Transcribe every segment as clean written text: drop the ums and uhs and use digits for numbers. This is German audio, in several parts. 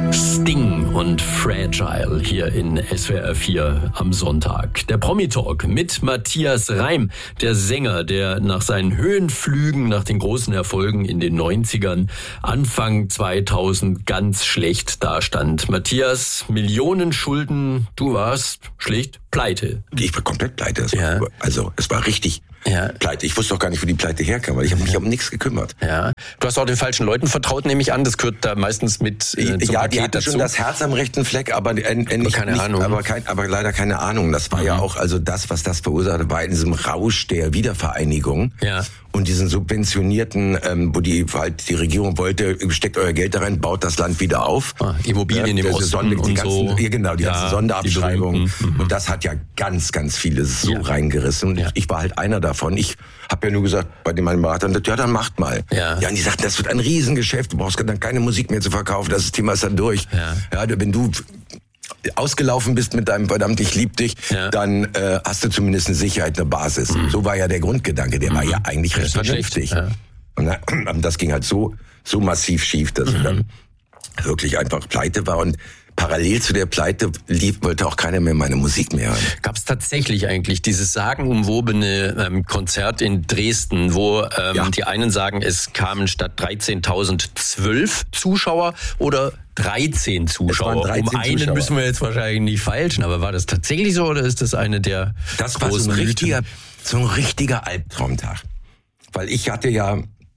Sting und Fragile hier in SWR 4 am Sonntag. Der Promi-Talk mit Matthias Reim, der Sänger, der nach seinen Höhenflügen, nach den großen Erfolgen in den 90ern, Anfang 2000 ganz schlecht dastand. Matthias, Millionen Schulden, du warst schlicht pleite. Ich war komplett pleite. Es war richtig pleite. Ich wusste auch gar nicht, wo die Pleite herkam, weil ich habe mich um nichts gekümmert. Ja. Du hast auch den falschen Leuten vertraut, nehme ich an. Das gehört da meistens mit zum die Paket hatten dazu. Schon das Herz am rechten Fleck, aber leider keine Ahnung. Das war ja auch, also das, was das verursachte, war in diesem Rausch der Wiedervereinigung. Ja. Und diesen subventionierten, wo die Regierung wollte, steckt euer Geld da rein, baut das Land wieder auf. Immobilien im Osten und so. Die ganze Sonderabschreibung. Und das hat ja ganz, ganz vieles so reingerissen. Und ich war halt einer davon. Ich habe ja nur gesagt, bei dem meinem Berater, ja, dann macht mal. Ja, und die sagten, das wird ein Riesengeschäft, du brauchst dann keine Musik mehr zu verkaufen, das Thema ist dann durch. Ja, wenn du ausgelaufen bist mit deinem verdammt, ich lieb dich, dann hast du zumindest eine Sicherheit, eine Basis. So war ja der Grundgedanke, der war ja eigentlich recht vernünftig. Ja. Und das ging halt so massiv schief, dass er dann wirklich einfach pleite war. Und parallel zu der Pleite wollte auch keiner mehr meine Musik mehr hören. Gab es tatsächlich eigentlich dieses sagenumwobene Konzert in Dresden, wo die einen sagen, es kamen statt 13.000 12 Zuschauer oder 13 Zuschauer? 13 um einen Zuschauer. Müssen wir jetzt wahrscheinlich nicht feilschen, aber war das tatsächlich so oder ist das eine der Das war so ein richtiger Albtraumtag. Weil ich hatte ja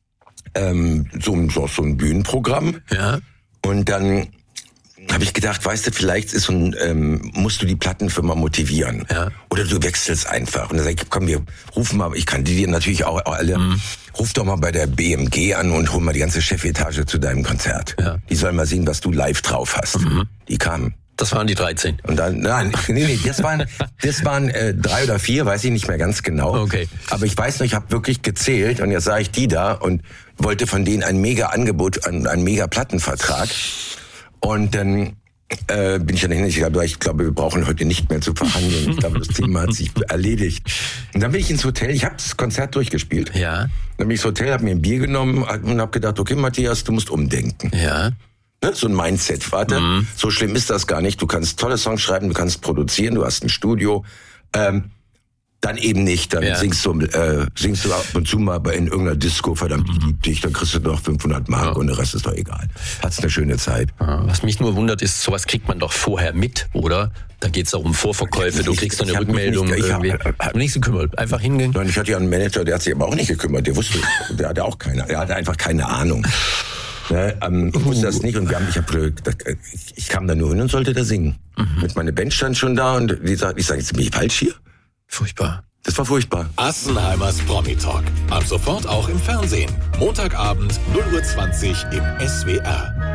so ein Bühnenprogramm und dann habe ich gedacht, weißt du, vielleicht musst du die Plattenfirma motivieren. Ja. Oder du wechselst einfach. Und dann sag ich, komm, wir rufen mal, ich kann die natürlich auch alle, ruf doch mal bei der BMG an und hol mal die ganze Chefetage zu deinem Konzert. Ja. Die sollen mal sehen, was du live drauf hast. Die kamen. Das waren die 13. Und dann, das waren 3 oder 4, weiß ich nicht mehr ganz genau. Okay. Aber ich weiß noch, ich habe wirklich gezählt und jetzt sah ich die da und wollte von denen ein mega Angebot, einen mega Plattenvertrag. Und dann bin ich dann hin, ich glaube, wir brauchen heute nicht mehr zu verhandeln. Ich glaube, das Thema hat sich erledigt. Und dann bin ich ins Hotel, ich habe das Konzert durchgespielt. Ja. Dann bin ich ins Hotel, habe mir ein Bier genommen und habe gedacht, okay, Matthias, du musst umdenken. Ja. So ein Mindset, warte, so schlimm ist das gar nicht. Du kannst tolle Songs schreiben, du kannst produzieren, du hast ein Studio. Dann eben nicht, dann singst du ab und zu mal in irgendeiner Disco, verdammt, ich lieb dich, dann kriegst du noch 500 Mark und der Rest ist doch egal. Hat's eine schöne Zeit. Was mich nur wundert ist, sowas kriegt man doch vorher mit, oder? Da geht's auch um Vorverkäufe, du kriegst doch eine Rückmeldung. Ich habe mich nicht gekümmert, einfach hingehen. Nein, ich hatte ja einen Manager, der hat sich aber auch nicht gekümmert, der hatte auch der hatte einfach keine Ahnung. Ich wusste das nicht und ich kam da nur hin und sollte da singen. Mit meiner Band stand schon da und ich sage, jetzt bin ich falsch hier? Furchtbar. Das war furchtbar. Assenheimers Promi-Talk. Ab sofort auch im Fernsehen. Montagabend 0:20 Uhr im SWR.